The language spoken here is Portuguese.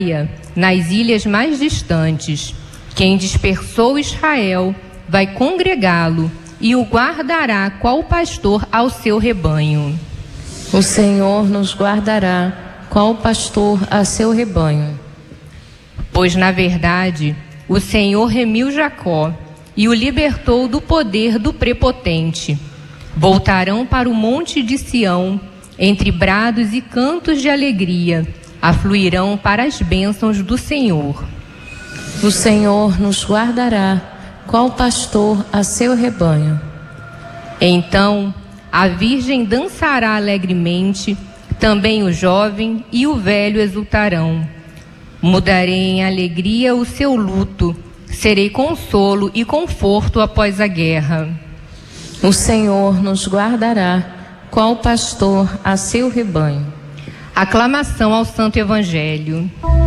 nas ilhas mais distantes. Quem dispersou Israel vai congregá-lo e o guardará qual pastor ao seu rebanho. O Senhor nos guardará qual pastor a seu rebanho. Pois, na verdade, o Senhor remiu Jacó e o libertou do poder do prepotente. Voltarão para o monte de Sião, entre brados e cantos de alegria, afluirão para as bênçãos do Senhor. O Senhor nos guardará qual pastor a seu rebanho. Então a virgem dançará alegremente, também o jovem e o velho exultarão. Mudarei em alegria o seu luto, serei consolo e conforto após a guerra. O Senhor nos guardará qual pastor a seu rebanho. Aclamação ao Santo Evangelho.